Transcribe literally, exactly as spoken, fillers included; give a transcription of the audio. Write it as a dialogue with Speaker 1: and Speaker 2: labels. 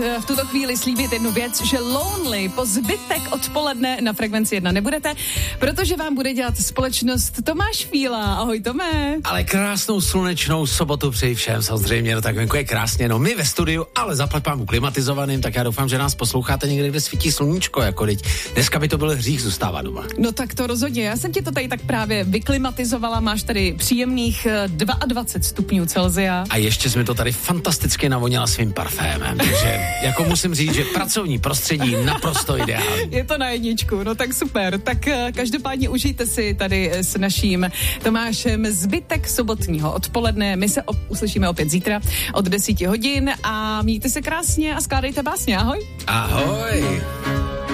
Speaker 1: v tuto chvíli slíbit jednu věc, že Lonely po zbytek odpoledne na Frekvenci jedna nebudete, protože vám bude dělat společnost Tomáš Fíla. Ahoj, Tomé.
Speaker 2: Ale krásnou slunečnou sobotu přeji všem, samozřejmě, no tak venku je krásně, no my ve studiu, ale zaplať pámu klimatizovaným, tak já doufám, že nás posloucháte někde, kde svítí sluníčko, jako teď. Dneska by to byl hřích zůstávat doma.
Speaker 1: No tak to rozhodně, já jsem ti to tady tak právě vyklimatizovala, máš tady příjemných dvacet dva stupňů Celsia.
Speaker 2: A ještě jsme to tady fantasticky navonila svým parfémem, takže jako musím říct, že pracovní prostředí naprosto ideální.
Speaker 1: Je to na jedničku, no tak super. Tak každopádně užijte si tady s naším Tomášem zbytek sobotního odpoledne. My se op- uslyšíme opět zítra od deseti hodin a mějte se krásně a skládejte básně. Ahoj.
Speaker 2: Ahoj.